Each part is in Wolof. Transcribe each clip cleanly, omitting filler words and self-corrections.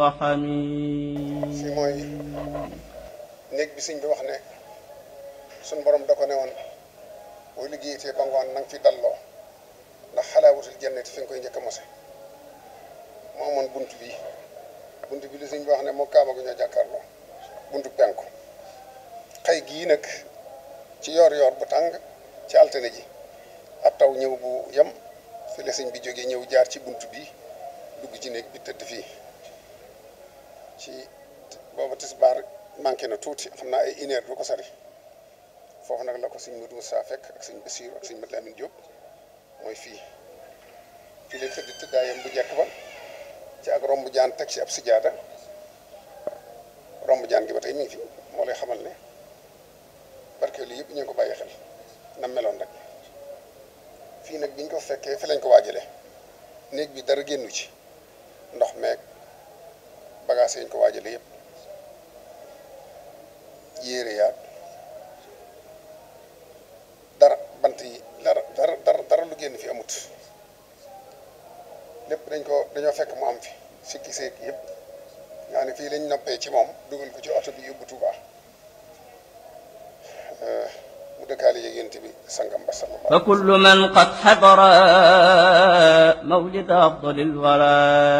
fi mooy néeg bi sëñ bi wax ne suñ borom da ko ne woon boo liggéeyatee ba ngoon na nga fi dalloo ndax xalaawatul jannati fi nga koy njëkk a mose mu amoon bunt bi li sëñ bi wax ne moo kaaba gu ñoo jàkkaarloo buntu penku xëy gii nag ci yoor bu tàng ci altine ji ab taw ñëw bu yem fi la sëñ bi jógee ñëw jaar ci bunt bi dugg ci néeg bi tëdd fii ci booba tisbaar manqué na tuuti xam naa ay une heure du ko sori foofu nag la ko sëñ Modou Moussa fekk ak sëñ Bassirou ak sëñ Mat Lamine Diop mooy fii la tëdd tëddaayam bu jekk ba ci ak romb jaan teg ci ab sijaada romb jaan gi ba tey mi ngi fi moo lay xamal ne barke li yëpp ñu ngi ko bàyyi xel na meloon rek fii nag biñ ko fekkee fi lañ ko waajale néeg bi dara génnu ci ndox meeg bagage yañ ko waajale yëpp yéere yaag dara bant yi dara lu génn fi amut lépp dañoo fekk mu am fi sikki seeg yëpp nga ne fii lañ noppee ci moom dugal ko ci oto bi yóbbu Tuuba mu dëkkaale yéeg yént bi sangam ba sallallahu fa kullu man qad xadara mawlida afdalil wara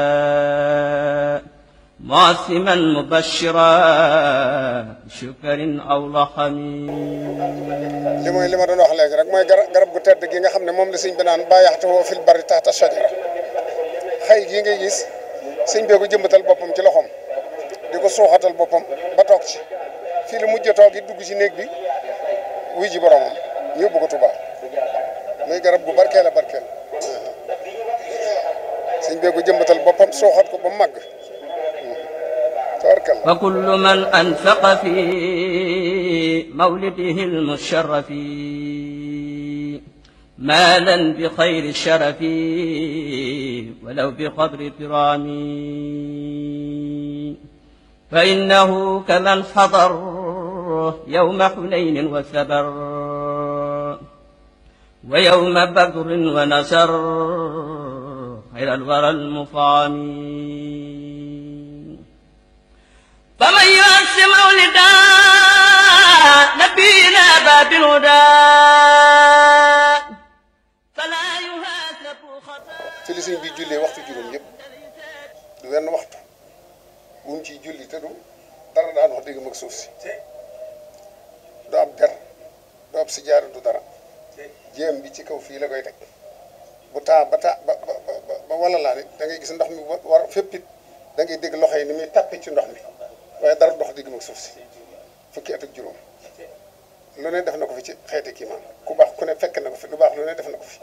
mu'assiman mubashiran shukrin aw laxami li ma doon wax léegi rek mooy garab gu tedd gi nga xam ne moom la sëñ bi naan baayaxtuhu fil barri taxta shajara xëy gii ngay gis sëñ bee ko jëmbatal boppam ci loxoom di ko suuxatal boppam ba toog ci fii la mujj toog yi dugg ci néeg bi wuy ji boromam ñu yóbbu ko Tuubaa muy garab gu barkeel a barkeel sëñ bee ko jëmbatal boppam suuxat ko ba mu màgg tabarkalla fa kullu man anfaqa fi mawlidihi al-musharrafi maalan bi xayri sharafi walaw bi qadri kirami fa innahu kaman xadar yawma xunaynin wa sabar wa yawma badrin wa nasar xayra alwara almufami faman yu'azzim mawlida nabiyina babil huda fi li sëñ bi jullee waxtu juróom yëpp du wenn waxtu bu mu ciy julli te du dara daan wax dëgg mag suuf si du ab der du ab sijaara du dara jéem bi ci kaw fii la koy teg bu taa ba wala laa nit da ngay gis ndox mi war fépp it da ngay dégg loxo yi ni muy tàppe ci ndox mi waaye dara dox dëgg mag suuf si fukki at ak juróom lu ne def na ko fi ci xeeti kii maam ku baax ku ne fekk na ko fi lu baax lu ne def na ko fi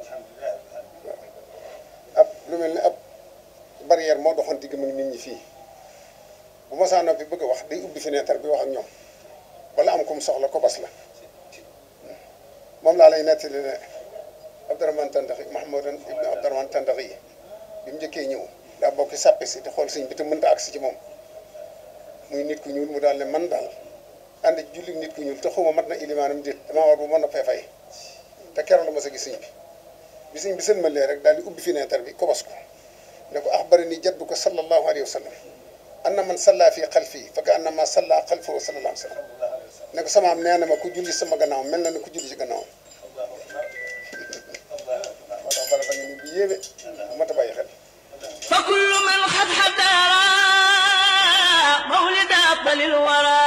ab lu mel ni ab barrière moo doxoon digg mag nit ñi fii bu ma saa noppi bëgg a wax day ubbi fenêtre bi wax ak ñoom wala am kum soxla ko bas la moom laa lay nettali ne Abdourahmane Tandaxi Mahmoudan ibn Abdourahmane Tandaxi yi bi mu njëkkee ñëw daa bokki sàppe si di xool sëñ bi te mënta agsi ci moom muy nit ku ñuul mu daal ne man daal ànd julli nit ku ñuul te xawma mat na ilimaanam déet damaa war bu mën a fay te keroog la ma sa gis sëñ bi sëñ bi sëlmalee rek daal di ubbi fenêtre bi ko bas ko ne ko axbarani jadduka sallallahu alayhi wa sallam anna man salla fi xalfi fa ka annama salla xalfahu sallallahu alayhi wa sallam ne ko sama am nee na ma ku julli sama gannaaw mel na ne ku julli ci gannaaw moo tax bara ba nga ni bu yéeme bu mat a bàyyi xel fa kullu man xad xadara mawlida afdalil wara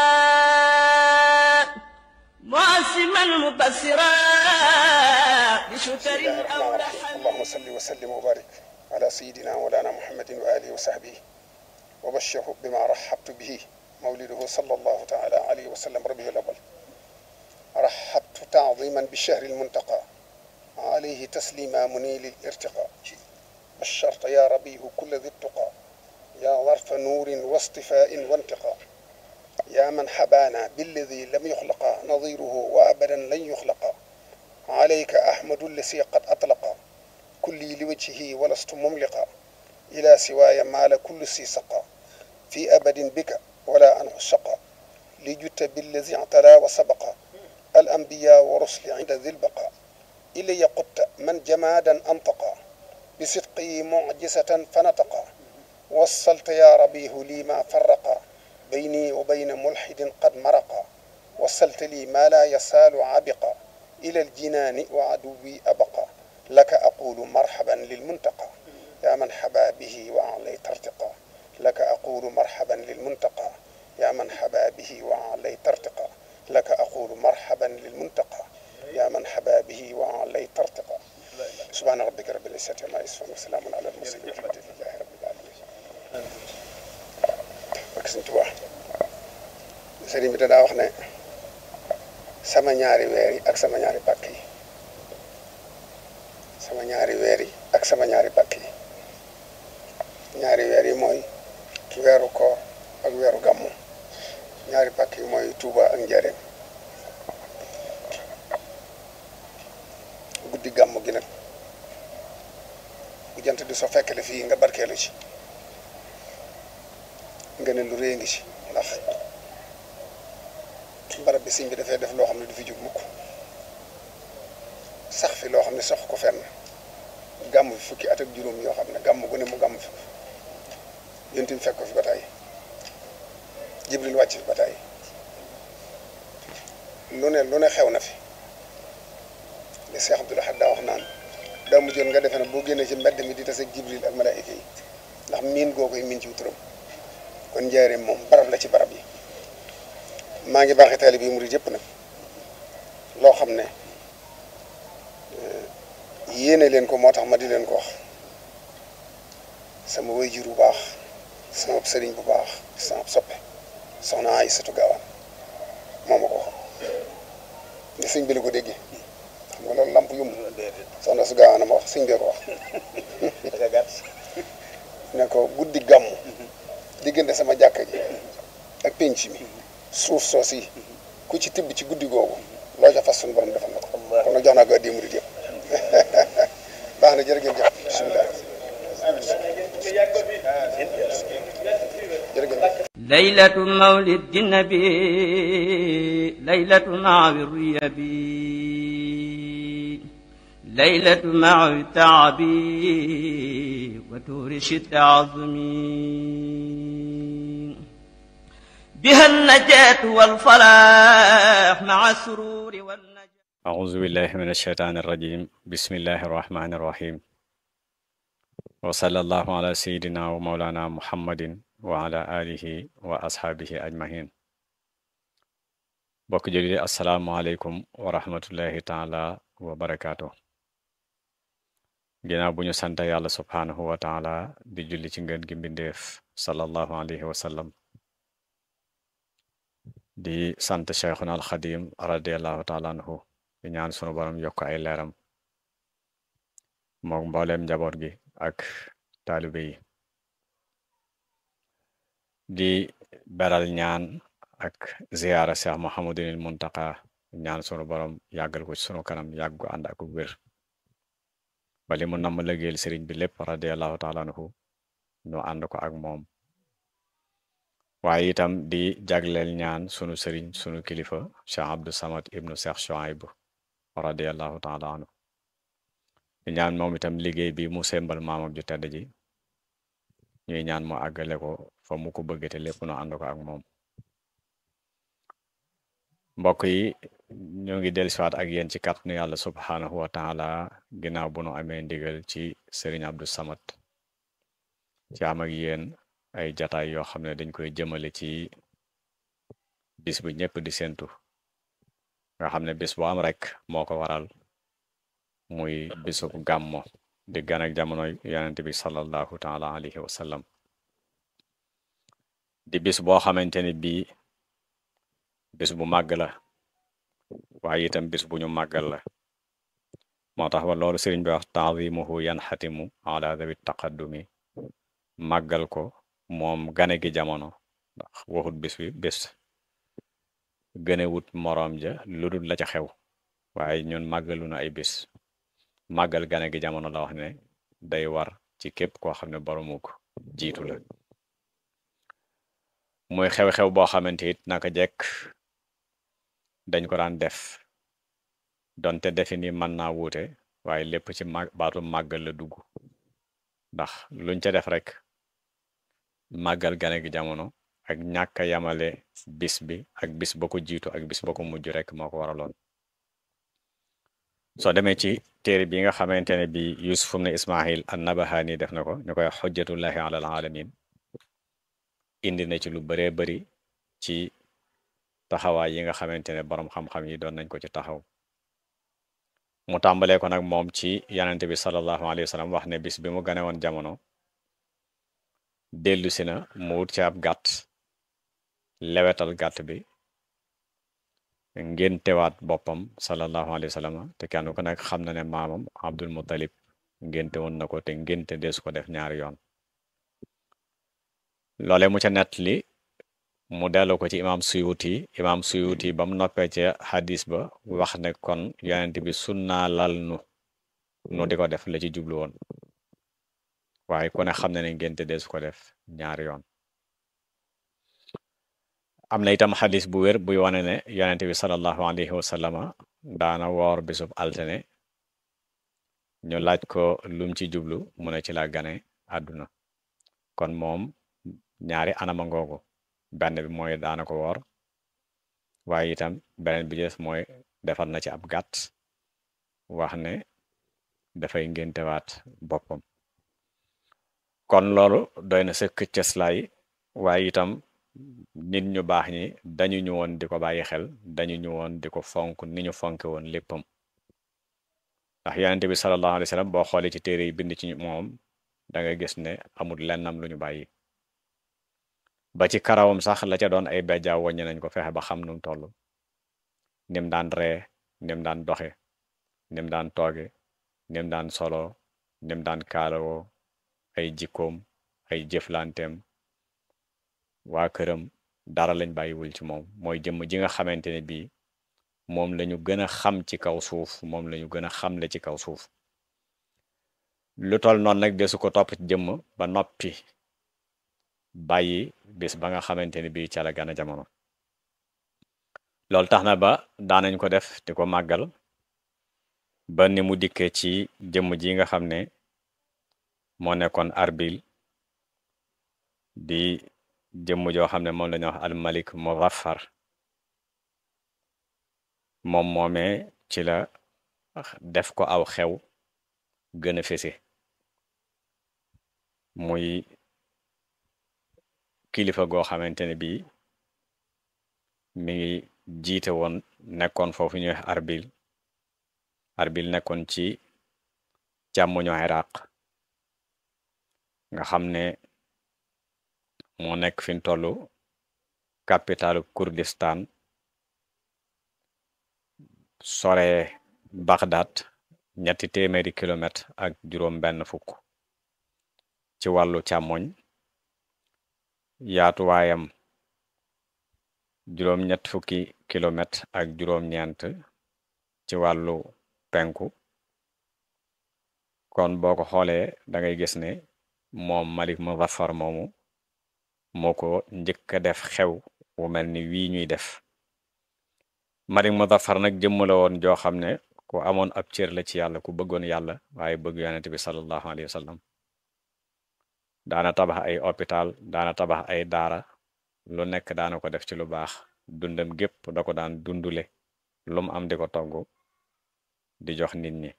mu'assiman mubassiran bi shukrin aw laxami allahumma salli wa sallim wa barik ala sayyidina mawlana muhammadin wa alihi wa sahbihi wa bashirhu bima rahabtu bihi مولده صلى الله تعالى عليه وسلم ربيع الأول رحبت تعظيما بالشهر المنتقى عليه تسليما منيل الارتقاء بشرت يا ربيه كل ذي التقى يا ظرف نور واصطفاء وانتقاء يا من حبانا بالذي لم يخلق نظيره وأبدا لن يخلق عليك أحمد الذي قد أطلق كلي لوجهه ولست مملقا إلى سواي مال كل سي سقى في أبد بك ولا أنه الشقى لجت بالذي اعتلى وسبق الأنبياء ورسل عند ذي البقاء إلي قدت من جمادا أنطقا بصدقه معجزة فنطقا وصلت يا ربيه لي ما فرق بيني وبين ملحد قد مرق وصلت لي ما لا يسال عبقا إلى الجنان وعدوي أبقى لك أقول مرحبا للمنتقى يا من حبا به وأعليت ارتقى لك أقول مرحبا للمنتقى يا من حبا به وأعليت ارتقى لك أقول مرحبا للمنتقى يا من حبا به وأعليت ارتقى سبحان ربك رب العزة عما يصفون وسلام على المرسلين والحمد لله رب العالمين. ak Sëñ Tuubaa sëriñ bi daa wax ne sama ñaari weer yi ak sama ñaari pàkk yi sama ñaari weer yi ak sama ñaari pàkk yi ñaari weer yi mooy weeru koor ak weeru gàmmu ñaari pàkk yi mooy Tuuba ak Njaaréem guddi gàmmu gi nag bu jant di so fekkale fii nga barkeelu ci nga ne lu rëy ngi ci ndax barab bi sëñ bi dafay def loo xam ne du fi jóg mukk sax fi loo xam ne sax ko fenn gàmm fi fukki at ak juróom yoo xam ne gàmm gu ne mu gàmm fi yonent bi fekk ko fi ba tey Jibril wàcc fi ba tey lu ne xew na fi li Seex Abdul Ahad daa wax naan daa mujjoon nga defe ne boo génnee ci mbedd mi di tase ak Jibril ak malaayika yi ndax miin goo koy miin ci turam kon Njaaréem moom barab la ci barab yi maa ngi baaxee taalibe yi murid yëpp nag loo xam ne yéene leen ko moo tax ma di leen ko wax sama waajur bu baax sama sëriñ bu baax sama soppe soxna Aysatu Gaawaan moo ma ko wax ne sëñ bi la ko déggee xam nga loolu lamp yumb soxna su Gaawaan ma wax sëñ bee ko wax ne ko guddi gàmmu diggante sama jàkka ji ak penc mi suuf soos yi ku ci tibb ci guddi googu loo ca fas suñu borom defal na ko kon nag jox naa ko addi murid yëpp baax na jërë ngeen jëf bismillah jërë ngeen ليلة مولد النبي ليلة مع الريبي ليلة مع التعب وتورش التعظم بها النجاة والفلاح مع السرور والنجاة. أعوذ بالله من الشيطان الرجيم بسم الله الرحمن الرحيم وصلى الله على سيدنا ومولانا محمد وعلى آله وأصحابه أجمعين. bokk julli assalaamu aleykum wa rahmatullahi taala wa barakaatu. ginnaaw bu ñu sant yàlla subhaanahu wa taala di julli ci ngën gi mbindeef sallallahu alayhi wa sallam di sant cheikhuna alxadim radiallahu taala anhu di ñaan sunu borom yokk ay leeram mook mbooleem njaboot gi ak taalibe yi di beral ñaan ak ziyaara cheikh Muhammadinil Muntaqa ñaan sunu borom yàggal ko ci sunu kanam yàggu ànd ak wér ba li mu namm lëggéeyal sëriñ bi lépp radiallahu taala anhu ñu ànd ko ak moom waaye itam di jagleel ñaan sunu sëriñ sunu kilifa Cheikh Abdou Samad ibnu Cheikh Chouaib radiallahu taala anhu di ñaan moom itam liggéey bi mu sembal maamam ju tedd ji ñuy ñaan mu àggale ko fa mu ko bëggate lépp nu ànd ko ak moom mbokk yi ñoo ngi dellusiwaat ak yéen ci kàttanu yàlla subhaanahu wa taala ginnaaw bu nu amee ndigal ci sëriñ Abdou Samad ci am ak yéen ay jataay yoo xam ne dañ koy jëmale ci bis bu ñëpp di séentu nga xam ne bis bu am rek moo ko waral muy bisu gàmmo di gan ak jamono yonent bi sallallahu taala alayhi wa sallam di bis boo xamante ni bii bis bu màgg la waaye itam bis bu ñu màggal la moo tax ba loolu sëriñ bi wax ta'zimuhu yanxatimu ala dawi taqaddumi màggal ko moom gane gi jamono ndax waxut bis bi bis gënewut moroom ja lu dul la ca xew waaye ñun màggalu na ay bis màggal gane gi jamono la wax ne day war ci képp koo xam ne boromuk jiitu la muy xew-xew boo xamante it naka jekk dañ ko daan def donte defi ni mën naa wuute waaye lépp ci baatu màggal la dugg ndax luñ ca def rek màggal gane gi jamono ak ñàkk a yamale bis bi ak bis ba ko jiitu ak bis ba ko mujj rek moo ko waraloon soo demee ci téere bi nga xamante ne bi Yusuf ibn Ismail an-Nabahani def na ko ñu koy xujjatullahi alal alamin indi na ci lu baree bari ci taxawaay yi nga xamante ne boroom xam-xam yi doon nañ ko ci taxaw mu tàmbalee ko nag moom ci yanante bi sallallahu alayhi wa sallam wax ne bis bi mu gane woon jamono dellu si na mu wut ci ab gàtt lewetal gàtt bi ngéntewaat boppam sallallahu alayhi wa sallam te kenn ku nekk xam na ne maamam Abdul Muttalib ngénte woon na ko te ngénte deesu ko def ñaari yoon loole mu ca nett li mu delloo ko ci imaam Suyuti ba mu noppee ca hadis ba wax ne kon yonent bi sunnaa lal nu di ko def la ci jublu woon waaye ku ne xam na ne ngénte deesu ko def ñaari yoon am na itam xadis bu wér buy wane ne yonente bi sallallahu alayhi wa sallama daana woor bisub altine ñu laaj ko lum ci jublu mu ne ci la gane àdduna kon moom ñaari anama ngoogu benn bi mooy daana ko woor waaye itam beneen bi des mooy defar na ci ab gàtt wax ne dafay ngéntewaat boppam kon loolu doy na sëkk cëslaay waaye itam nit ñu baax ñi dañu ñu woon di ko bàyyi xel dañu ñu woon di ko fonk ni ñu fonke woon léppam ndax yonente bi sallallahu alayhi wa sallam boo xoolee ci téere yi bind ci moom da nga gis ne amul lennam lu ñu bàyyi ba ci karawam sax la ca doon ay bejjaaw woññi nañ ko fexe ba xam num toll nim daan ree nim daan doxe nim daan tooge nim daan solo nim daan kaalawoo ay jikkoom ay jëflanteem waa këram dara lañ bàyyiwul ci moom mooy jëmm ji nga xamante ne bii moom lañu gën a xam ci kaw suuf moom lañu gën a xamle ci kaw suuf lu tol noonu nag desu ko topp ci jëmm ba noppi bàyyi bis ba nga xamante ne bii ca la gën a jamono loolu tax na ba daanañ ko def di ko màggal ba ni mu dikkee ci jëmm ji nga xam ne moo nekkoon Arbil di jëmm joo xam ne moom la ñuy wax al malik Muzaffar moom moomee ci la def ko aw xew gën a fese muy kilifa goo xamante ne bii mi ngi jiite woon nekkoon foofu ñuy wax Arbil nekkoon ci càmmoñu Iraq nga xam ne moo nekk fi mu toll capitalu Kurdistan sore Bagdad 300 kilomètres ak juróom benn fukk ci wàllu càmmoñ yaatuwaayam juróom ñett fukki kilomètres ak juróom ñeent ci wàllu penku kon boo ko xoolee da ngay gis ne moom Malik Muzaffar moomu moo ko njëkk a def xew wu mel ni wii ñuy def Malik Muzaffar nag jëmm la woon joo xam ne ku amoon ab cër la ci yàlla ku bëggoon yàlla waaye bëgg yonent bi sallallahu alayhi wa sallam daana tabax ay hôpital daana tabax ay daara lu nekk daana ko def ci lu baax dundam gépp da ko daan dundule lu mu am di ko togg di jox nit ñi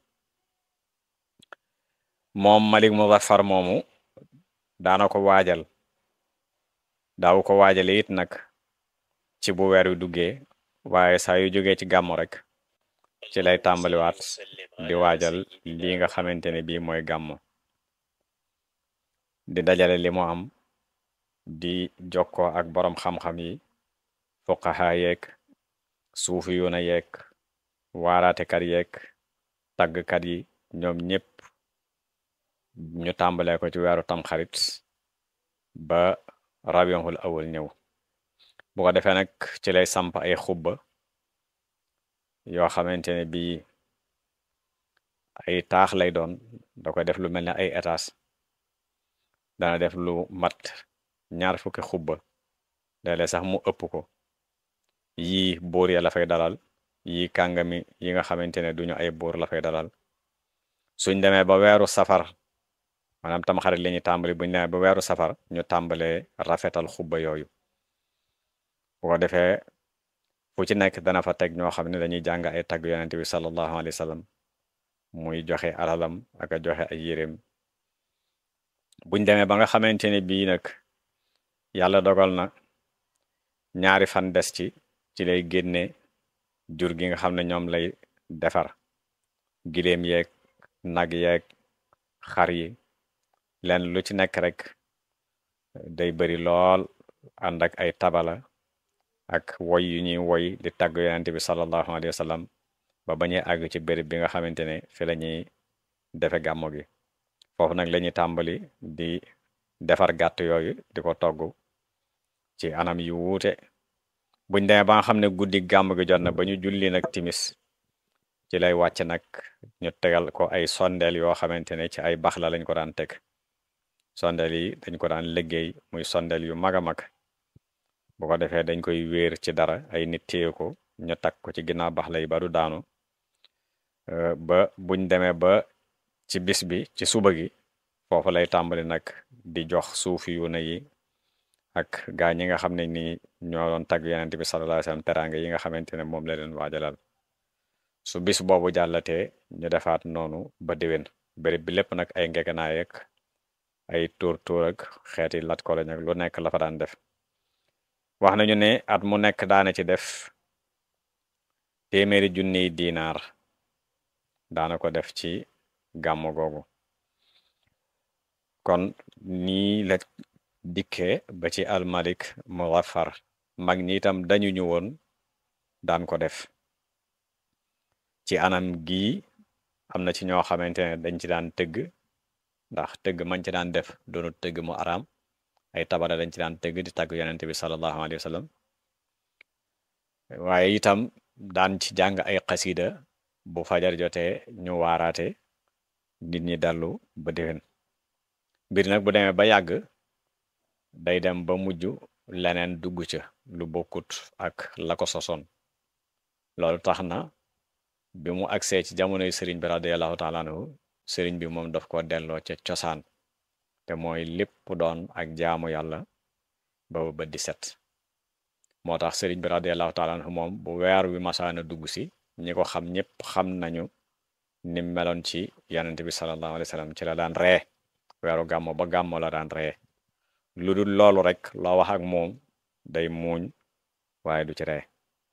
moom Malik Muzaffar moomu daana ko waajal daaw ko waajale it nag ci bu weer wi duggee waaye saa yu jógee ci gàmmu rek ci lay tàmbaliwaat di waajal lii nga xamante ne bii mooy gàmmu di dajale li mu am di jokkoo ak boroom xam-xam yi fuqaha yeeg suufi yu na yeeg waaraatekat yeeg tàggkat yi ñoom ñépp ñu tàmbalee ko ci weeru tamxarit ba rabiul awal ñëw bu ko defee nag ci lay samp ay xubba yoo xamante ne bii ay taax lay doon da koy def lu mel ne ay étage dana def lu mat 2 fukki xubba léeg-léeg sax mu ëpp ko yii buur ya la fay dalal yii kàngami yi nga xamante ne duñu ay buur la fay dalal suñ demee ba weeru safar maanaam tamxarit li ñu tàmbali buñ ne ba weeru safar ñu tàmbalee rafetal xubba yooyu bu ko defee fu ci nekk dana fa teg ñoo xam ne dañuy jàng ay tagg yonente bi sallallahu alayhi wa sallam muy joxe alalam ak a joxe ay yéreem buñ demee ba nga xamante ne bii nag yàlla dogal na ñaari fan des ci lay génne jur gi nga xam ne ñoom lay defar giléem yeeg nag yeeg xar yi leen lu ci nekk rek day bari lool ànd ak ay tabala ak woy yu ñuy woy di tagg yonente bi sallallahu alayhi wa sallam ba bañuy àgg ci béréb bi nga xamante ne fi la ñuy defe gàmmo gi foofu nag la ñuy tàmbali di defar gàtt yooyu di ko togg ci anam yu wuute buñ demee ba nga xam ne guddi gàmm gi jot na ba ñu julli nag timis ci lay wàcc nag ñu tegal ko ay sondeel yoo xamante ne ci ay bax la lañ ko daan teg sondeel yi dañ ko daan liggéey muy sondeel yu mag a mag bu ko defee dañ koy wéer ci dara ay nit téye ko ñu takk ko ci ginnaaw bax la yi ba du daanu ba buñ demee ba ci bis bi ci suba gi foofu lay tàmbali nag di jox suufi yu ne yi ak gaa ñi nga xam ne ni ñoo doon tagg yonent bi sallallahu alayhi wasallam teraanga yi nga xamante ne moom la leen waajalal su bis boobu jàllatee ñu defaat noonu ba déwén béréb bi lépp nag ay ngegenaay ak ay tuur ak xeeti lat ko lañ ak lu nekk la fa daan def wax nañu ne at mu nekk daana ci def téeméeri junniy diinaar daana ko def ci gàmmu googu kon nii la dikkee ba ci almalik muzaffar mag ñi itam dañu ñu woon daan ko def ci anam gii am na ci ñoo xamante ne dañ ci daan tëgg ndax tëgg mañ ci daan def doonu tëgg mu araam ay tabara dañ ci daan tëgg di tàgg yonente bi sallallahu alayhi wa sallam waaye itam daan ci jàng ay xasida bu fajar jotee ñu waaraate nit ñi dallu ba déwén mbir nag bu demee ba yàgg day dem ba mujj leneen dugg ca lu bokkut ak la ko sosoon loolu tax na bi mu agsee ci jamonoy sëriñ bi radiyallahu taala anhu sëriñ bi moom daf ko delloo ca cosaan te mooy lépp doon ak jaamu yàlla ba ba di set moo tax sëriñ bi radiyallahu taala anhu moom bu weer wi masaana dugg si ñi ko xam ñëpp xam nañu ni meloon ci yonent bi sallallahu alayhi wa sallam ci la daan ree weeru gàmmo ba gàmmo la daan ree lu dul loolu rek loo wax ak moom day muuñ waaye du ci ree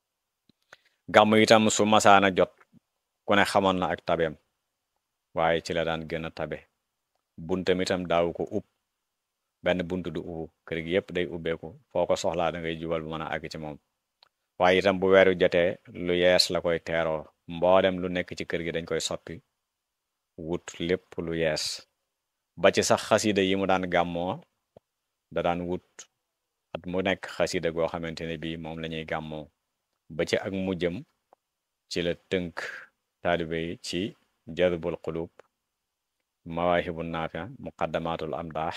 gàmmu itam su masaana jot ku ne xamoon na ak tabeem waaye ci la daan gën a tabe buntam itam daawu ko ub benn bunt du ubbu kër gi yépp day ubbeeku foo ko soxlaa da ngay jubal bu mën a àgg ci moom waaye itam bu weeru jotee lu yees la koy teeroo mboolem lu nekk ci kër gi dañ koy soppi wut lépp lu yees ba ci sax xasida yi mu daan gàmmoo da daan wut at mu nekk xasida goo xamante ne bii moom lañuy gàmmoo ba ci ak mujjëm ci la tënk taalibe yi ci jadbul qulub mawaahibu naafi muqaddamatul amdaax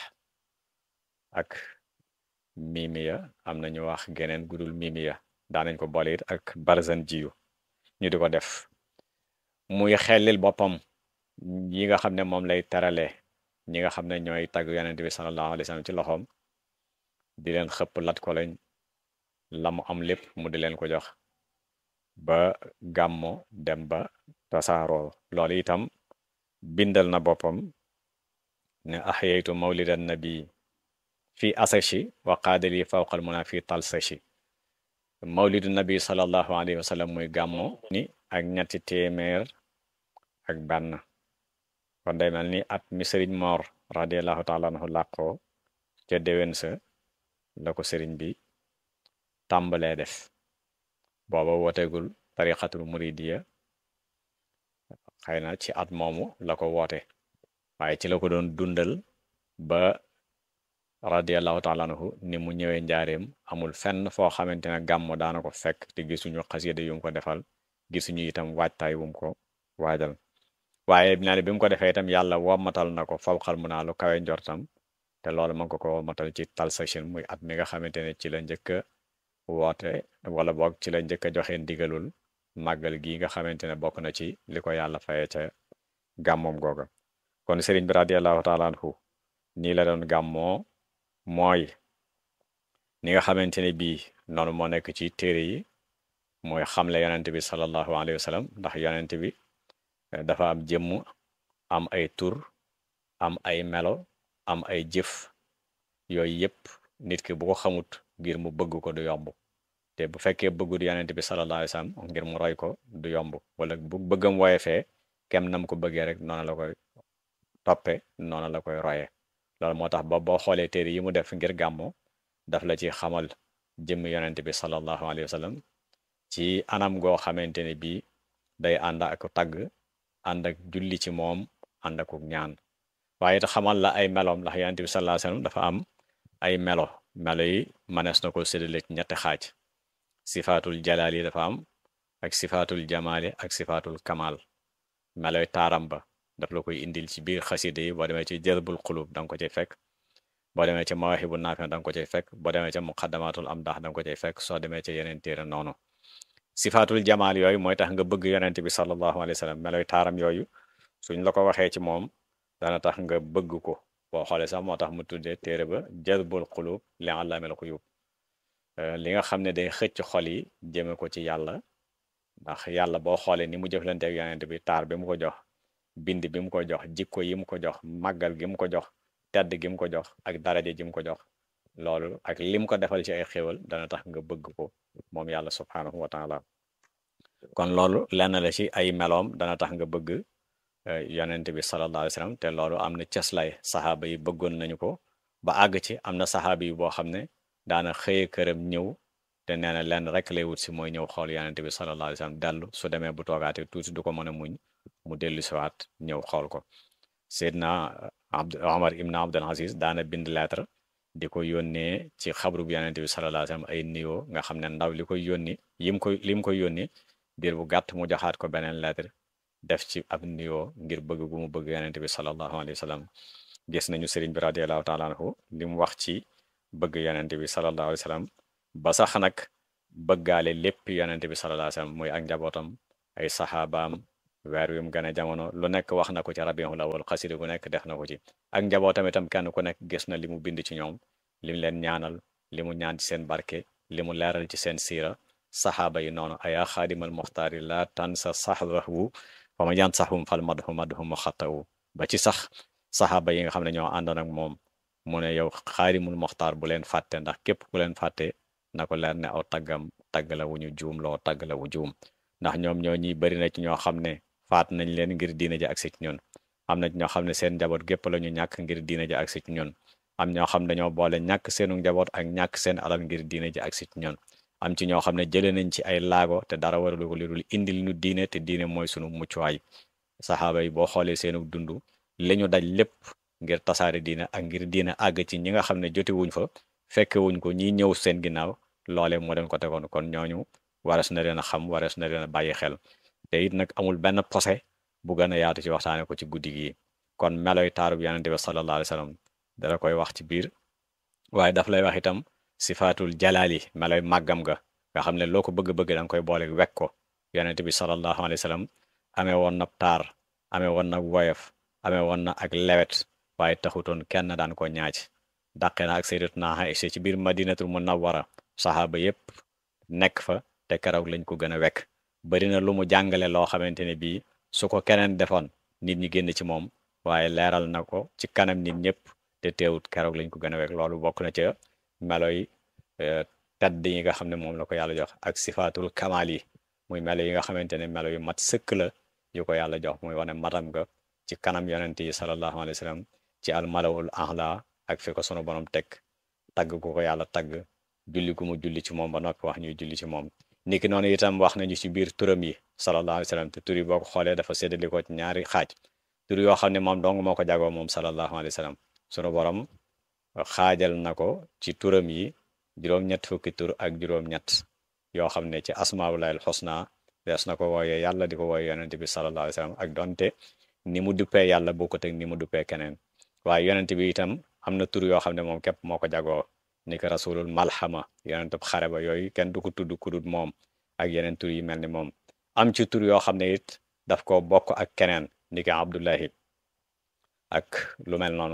ak mimiya am na ñu wax geneen gudul mimiya daanañ ko boole it ak barzan jiyu ñu di ko def muy xellil boppam yi nga xam ne moom lay terale ñi nga xam ne ñooy tagg yonent bi sallallahu alayhi wa sallam ci loxoom di leen xëpp lat ko lañ la mu am lépp mu di leen ko jox ba gàmmo dem ba tasaaroo loolu itam bindal na boppam ne ahyaytu mawlidan nabi fi asashi wa qaadali fawqal muna fi talsashi mawlidu nabi sallallahu alayhi wa sallam muy gàmmo ni ak ñetti téeméer ak benn kon day mel ni at mi sëriñ Moor radiallahu taala anhu làqoo ca déwén sa la ko sëriñ bi tàmbalee def booba wootegul tariqatul muridiya xëy na ci at moomu la ko woote waaye ci la ko doon dundal ba radiallahu taala anhu ni mu ñëwee njaareem amul fenn foo xamante ne gàmmo daana ko fekk te gisuñu xasida yu mu ko defal gisuñu itam waajtaay wu mu ko waajal waaye naa ne bi mu ko defee itam yàlla wommatal na ko fawqal mu naa lu kawe njortam te loolu ma ngi ko wommatal ci talsachin muy at mi nga xamante ne ci la njëkk a woote wala boog ci la njëkk a joxe ndigalul màggal gi nga xamante ne bokk na ci li ko yàlla fayee ca gàmmoom googa kon sëriñ bi radiallahu taala anhu nii la doon gàmmoo mooy ni nga xamante ne bii noonu moo nekk ci téere yi mooy xamle yonent bi sallallahu alayhi wa sallam ndax yonent bi dafa am jëmm am ay tur am ay melo am ay jëf yooyu yëpp nit ki bu ko xamut ngir mu bëgg ko du yomb te bu fekkee bëggul yonent bi sallallahu alayhi wa sallam ngir mu roy ko du yomb wala bu bëggam woyefee kem nam ko bëggee rek noonu la koy toppe noonu la koy royee loolu moo tax ba boo xoolee téere yi mu def ngir gàmmo daf la ci xamal jëmm yonent bi sallallahu alayhi wa sallam ci anam goo xamante ne bii day ànd ak tagg ànd ak julli ci moom ànd ak ñaan waaye it xamal la ay meloom ndax yonent bi sallallahu alayhi wa sallam dafa am ay melo yi mënees na ko séddale ci ñetti xaaj sifaatul jalaal yi dafa am ak sifaatul jamaali ak sifaatul kamal meloy taaram ba daf la koy indil ci biir xasida yi boo demee ci jazbul xulub da nga ko cay fekk boo demee ci mawaahibu naafi da nga ko cay fekk boo demee ci muqaddamatul amdaax da nga ko cay fekk soo demee ci yeneen téere noonu sifaatul jamaal yooyu mooy tax nga bëgg yonent bi sallallahu alayhi wa sallam meloy taaram yooyu suñ la ko waxee ci moom dana tax nga bëgg ko boo xoolee sax moo tax mu tuddee téere ba jazbul xulub li allaamil xuyub li nga xam ne day xëcc xol yi jëme ko ci yàlla ndax yàlla boo xoolee ni mu jëflante ak yonent bi taar bi mu ko jox bind bi mu ko jox jikko yi mu ko jox màggal gi mu ko jox tedd gi mu ko jox ak daraja ji mu ko jox loolu ak lim ko defal ci ay xéwal dana tax nga bëgg ko moom yàlla subhaanahu wa taala kon loolu lenn la ci ay meloom dana tax nga bëgg yonent bi sallallahu alayhi wa sallam te loolu am na cëslay saxaaba yi bëggoon nañu ko ba àgg ci am na saxaaba yi boo xam ne daana xëye këram ñëw te nee na lenn rek lay wut si mooy ñëw xool yonent bi sallallahu alayhi wa sallam dellu su demee bu toogaatee tuuti du ko mën a muñ mu dellu siwaat ñëw xool ko Seydina Omar ibn Abdul Aziz daana bind lettre di ko yónnee ci xabru bi yonent bi sallallahu alayhi wa sallam ay nuyoo nga xam ne ndaw li koy yónni li mu koy yónni diir bu gàtt mu joxaat ko beneen lettre def ci ab nuyoo ngir bëgg gu mu bëgg yonent bi sallallahu alayhi wa sallam gis nañu sëriñ bi radiallahu taala anhu li mu wax ci bëgg yonent bi sallallahu alayhi wa sallam ba sax nag bëggaale lépp yonent bi sallallahu alayhi wa sallam muy ak njabootam ay saxaabaam weer wi mu gën a jamono lu nekk wax na ko ci rabiul awwal xasida gu nekk def na ko ci ak njabootam itam kenn ku nekk gis na li mu bind ci ñoom li mu leen ñaanal li mu ñaan ci seen barke li mu leeral ci seen siira saxaaba yi noonu ayaa xaadimal muxtaari la tansa saxbahu fa ma yan saxum fal madhu mu xattawu ba ci sax saxaaba yi nga xam ne ñoo àndoon ak moom mu ne yow xaadimul muxtaar bu leen fàtte ndax képp ku leen fàtte na ko leer ne aw taggam tagg la wu ñu juum loo tagg la wu juum ndax ñoom ñoo ñi bari na ci ñoo xam ne faat nañ leen ngir diina ji agsi ci ñun am na ñoo xam ne seen njaboot gépp la ñu ñàkk ngir diina ji agsi ci ñun am ñoo xam ne dañoo boole ñàkk seenu njaboot ak ñàkk seen alal ngir diina ji agsi ci ñun am ci ñoo xam ne jëlee nañ ci ay laago te dara waralu ko lu dul indil ñu diine te diine mooy sunu muccuwaay saxaaba yi boo xoolee seenu dund li ñu daj lépp ngir tasaare diine ak ngir diine àgg ci ñi nga xam ne joti wuñ fa fekke wuñ ko ñi ñëw seen ginnaaw loolee moo leen ko tegoon kon ñooñu warees na leen a xam warees na leen a bàyyi xel te it nag amul benn posé bu gën a yaatu ci waxtaane ko ci guddi gi kon meloy taarub yonent bi sallallahu alayhi wa sallam dala koy wax ci biir waaye daf lay wax itam sifaatul jalaali meloy màggam ga nga xam ne loo ko bëgg-bëgg da nga koy boole wekk ko yonent bi sallallahu alayhi wa sallam amee woon na taar amee woon na woyof amee woon na ak lewet waaye taxutoon kenn daan ko ñaaj dàqe na ak sayyidatuna Aïcha ci biir madinatul munawwara saxaaba yépp nekk fa te keroog lañ ko gën a wekk bari na lu mu jàngale loo xamante ne bii su ko keneen defoon nit ñi génn ci moom waaye leeral na ko ci kanam nit ñëpp te teewut keroog lañ ko gën a wekk loolu bokk na ca melo yi tedd yi nga xam ne moom la ko yàlla jox ak sifaatul kamal yi muy melo yi nga xamante ne melo yu mat sëkk la yu ko yàlla jox muy wane matam nga ci kanam yonent yi sallallahu alayhi wa sallam ci al malawul ahla ak fi ko sunu borom teg tagg ku ko yàlla tagg julli gu mu julli ci moom ba noppi wax ñuy julli ci moom niki noonu itam wax nañu ci biir turam yi sallallahu alayhi wa sallam te tur yi boo ko xoolee dafa séddali ko ci ñaari xaaj tur yoo xam ne moom dong moo ko jagoo moom sallallahu alayhi wa sallam sunu borom xaajal na ko ci turam yi juróom-ñett fukki tur ak juróom-ñett yoo xam ne ci asmaaullahil xusna des na ko wooyee yàlla di ko wooyee yonent bi sallallahu alayhi wa sallam ak donte ni mu duppee yàlla bokkut ak ni mu duppee keneen waaye yonent bi itam am na tur yoo xam ne moom képp moo ko jagoo ni ko rasulul malhama yonent xare ba yooyu kenn du ko tudd ku dul moom ak yeneen tur yi mel ni moom am ci tur yoo xam ne it daf ko bokk ak keneen ni ko abdullahi ak lu mel noonu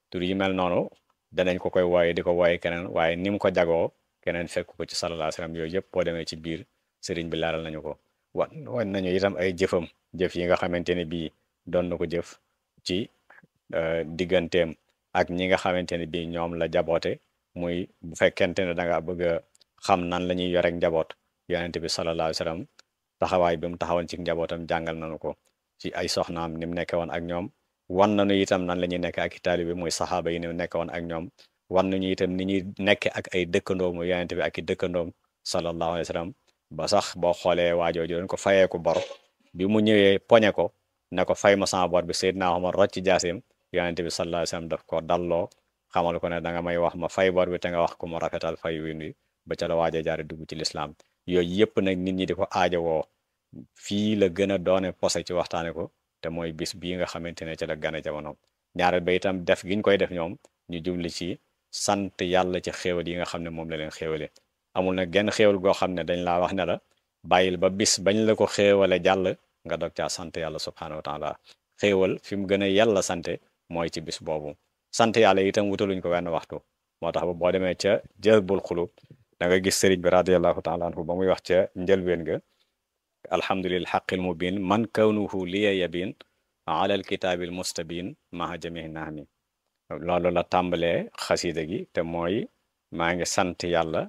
tur yi mel noonu danañ ko koy wooye di ko wooye keneen waaye ni mu ko jagoo keneen fekk ko ci sallallahu alayhi wasallam yooyu yëpp boo demee ci biir sëriñ bi leeral nañu ko wan nañu itam ay jëfam jëf yi nga xamante ne bii doon na ko jëf ci digganteem ak ñi nga xamante ne bii ñoom la jaboote muy bu fekkente ne da nga bëgg a xam nan la ñuy yorek njaboot yonent bi sallallahu alayhi wasallam taxawaay bi mu taxawoon ci njabootam jàngal nañu ko ci ay soxnaam ni mu nekke woon ak ñoom wan nañu itam nan la ñuy nekk ak i taalibe muy saxaaba yi ni mu nekke woon ak ñoom wan nañu itam ni ñuy nekke ak ay dëkkandoom mu yonent bi ak i dëkkandoom sallallahu alayhi wasallam ba sax boo xoolee waajooju doon ko fayee ko bor bi mu ñëwee poñe ko ne ko fay ma sama bor bi Seydina Omar rocc ci jaasim yonent bi sallallahu alayhi wasallam daf ko dalloo xamal ko ne da nga may wax ma fay bor bi te nga wax ko mu rafetal fay wi ba ca la waajee jaare dugg ci lislaam yooyu yëpp nag nit ñi di ko aajowoo fii la gën a doone posé ci waxtaane ko te mooy bis bii nga xamante ne ci la gane jamonoom ñaareel ba itam def giñ koy def ñoom ñu jubli ci sant yàlla ci xéewal yi nga xam ne moom la leen xéewale amul nag genn xéewal goo xam ne dañ laa wax ne la bàyyil ba bis bañ la ko xéewale jàll nga dog caa sant yàlla subhaanahu wa taala xéewal fi mu gën a yàlla sante mooy ci bis boobu sant yàlla itam wutaluñ ko wenn waxtu moo tax ba boo demee ca Jazbul Xulub da nga gis sëriñ bi radiallahu taala anhu ba muy wax ca njëlbeen ga alhamdulil xaqil mubin man kawnuhu liya yabin ala alkitaabil mustabin maha jamihi nahmi loolu la tàmbalee xasida gi te mooy maa ngi sant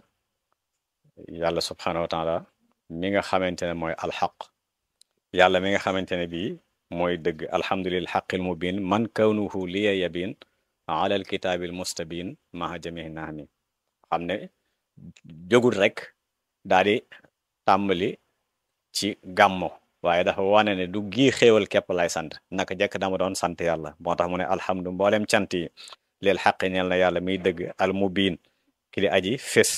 yàlla subhanahu wa taala mi nga xamante ne mooy alxaq yàlla mi nga xamante ne bii mooy dëgg alhamdulil xaqil mubin man kawnuhu liya yabin ala alkitaabil mustabin maha jamihi nahmi xam ne jógul rek daal di tàmbali ci gàmmo waaye dafa wane ne du gii xéewal képp lay sant naka jekk dama doon sant yàlla moo tax mu ne alhamdu mboolem cant yi leel xaqi ñeel na yàlla miy dëgg al mubin ki di aji fés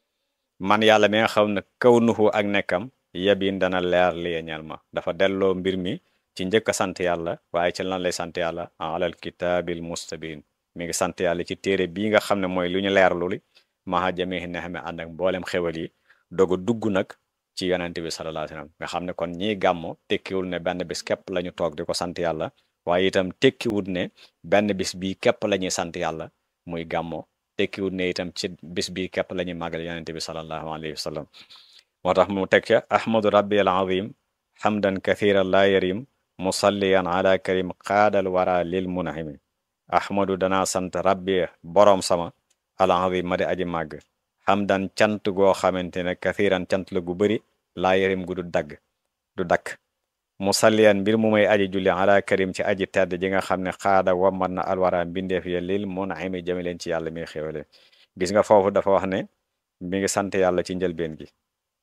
man yàlla mi nga xam ne kaw nuhu ak nekkam yabin dana leer li ñeel ma dafa delloo mbir mi ci njëkk a sant yàlla waaye ci lan lay sant yàlla alal kitaabil mustabin mi ngi sant yàlla ci téere bii nga xam ne mooy lu ñu leer luli maha jamihi nehme ànd ak mboolem xéwal yi doog a dugg nag ci yonent bi sallallahu alayhi wasallam nga xam ne kon ñii gàmmo tekkiwul ne benn bis képp la ñu toog di ko sant yàlla waaye itam tekkiwul ne benn bis bii képp la ñuy sant yàlla muy gàmmo tekkiwul ne itam ci bis bii képp la ñuy màggal yonent bi sallallahu alayhi wasallam moo tax mu teg ca ahmadu rabbi al azim hamdan kathiran la yarim musalliyan ala karim qaadal wara lil munahimi ahmadu danaa sant rabbi boroom sama al azim ma di aji màgg hamdan cant goo xamante ne kathiran cant la gu bëri laa yarim gu du dakk musalliyan mbir mu may aji julli ala karim ci aji tedd ji nga xam ne xaada wammat na alwara mbindeef ya lil munahimi jëme leen ci yàlla mi xéwale gis nga foofu dafa wax ne mi ngi sant yàlla ci njëlbeen gi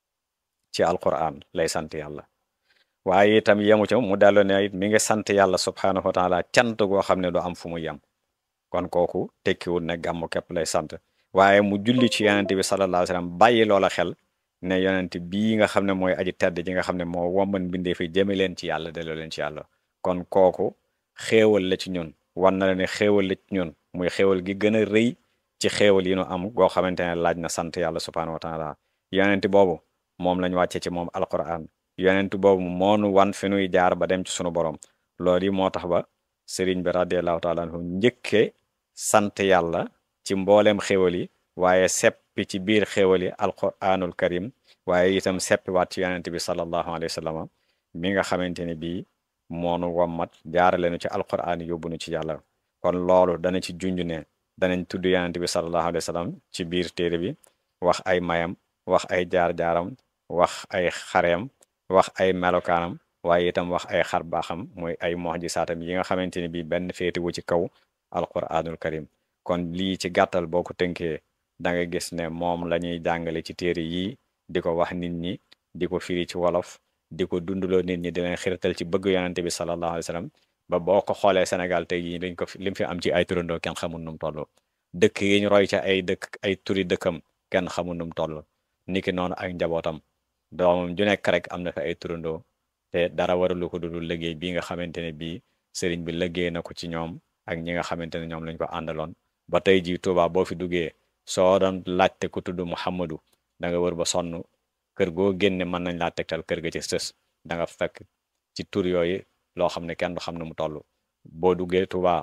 ci alquran lay sant yàlla waaye itam yemu ca mu dellu ne it mi ngi sant yàlla subhanahu wa taala cant goo xam ne du am fu mu yem kon kooku tekkiwul ne gàmmu képp lay sant waaye mu julli ci yonent bi sallallahu alayhi wasallam bàyyi loola xel ne yonent bii nga xam ne mooy aji tedd ji nga xam ne moo womban bindee fi jëme leen ci yàlla delloo leen ci yàlla kon kooku xéewal la ci ñun wan na la ne xéewal la ci ñun muy xéewal gi gën a rëy ci xéewal yi nu am goo xamante ne laaj na sant yàlla subhanahu wa taala yonent boobu moom lañ wàcce ci moom alquran yonent boobu moonu wan fi nuy jaar ba dem ci sunu borom loolu yi moo tax ba sëriñ bi radiallahu taala anhu njëkke sant yàlla ci mbooleem xéwal yi waaye seppi ci biir xéwal yi alquranul karim waaye itam seppi waat ci yonent bi sallallahu alayhi wa sallam mi nga xamante ne bii moonu wommat jaarale nu ci alquran yóbbu nu ci yàlla kon loolu dana ci junj ne danañ tudd yonent bi sallallahu alayhi wa sallam ci biir téere bi wax ay mayam wax ay jaar-jaaram wax ay xareem wax ay melokaanam waaye itam wax ay xar baaxam mooy ay mu'jizaatam yi nga xamante ne bii benn féetewu ci kaw alquranul karim kon lii ci gàttal boo ko tënkee da nga gis ne moom la ñuy jàngale ci téere yii di ko wax nit ñi di ko firi ci wolof di ko dundaloo nit ñi di leen xirtal ci bëgg yonante bi sallallahu alayhi wa sallam ba boo ko xoolee Sénégal tey jii dañ ko lim fi am ci ay turandoo kenn xamul num toll dëkk yi ñu roy ca ay dëkk ay turi dëkkam kenn xamul num toll niki noonu ak njabootam doomam ju nekk rek am na fa ay turandoo te dara waralu ko dudul liggéey bii nga xamante ne bii sëriñ bi liggéey na ko ci ñoom ak ñi nga xamante ne ñoom lañ ko àndaloon ba tey jii Tuuba boo fi duggee soo doon laajte ku tudd Muhammadu da nga wër ba sonn kër goo génne mën nañ laa tegtal kër ga ci sës da nga fekk ci tur yooyu loo xam ne kenn du xam ne mu toll boo duggee Tuuba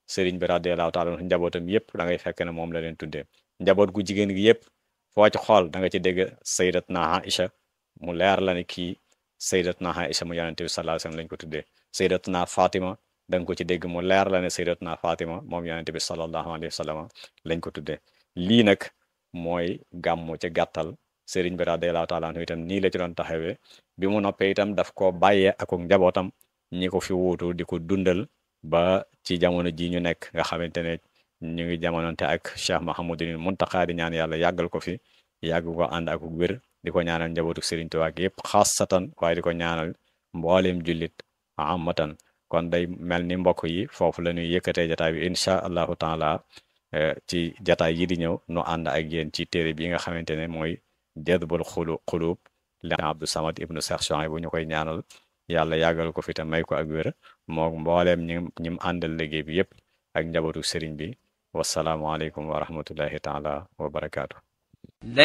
sëriñ bi radiyallahu taala anhu njabootam yëpp da ngay fekk ne moom la leen tuddee njaboot gu jigéen gi yëpp foo ci xool da nga ci dégg sayyidatna Aïcha mu leer la ne kii sayyidatna Aïcha mu yonente bi sallallahu alayhi wasallam lañ ko tuddee sayyidatna Fatima da nga ko ci dégg mu leer la ne sayyidatna Fatima moom yonente bi sallallahu alayhi wasallam lañ ko tuddee lii nag mooy gàmmu ci gàttal sëriñ bi radiyallahu taala anhu itam nii la ci doon taxawee bi mu noppee itam daf ko bàyyee ak njabootam ñi ko fi wuutu di ko dundal ba ci jamono ji ñu nekk nga xamante ne ñu ngi jamononte ak Cheikh Mouhamadul Muntaqa di ñaan yàlla yàggal ko fi yàgg ko ànd ak wér di ko ñaanal njabootu sëriñ Tuubaa gi yëpp xaasatan waaye di ko ñaanal mbooleem jullit amatan kon day mel ni mbokk yi foofu la ñuy yëkkatee jataay bi incha allahu taala ci jataay yi di ñëw nu ànd ak yéen ci téere bi nga xamante ne mooy Jadbul Qulub li Abdou Samad ibnu Cheikh Chouaïb bu ñu koy ñaanal yàlla yàggal ko fi te may ko ak wér moo mbooleem ñi mu àndal liggéey bi yëpp ak njabootu sëriñ bi wasalaamualeykum wa rahmatullahi taala wa barakaatu.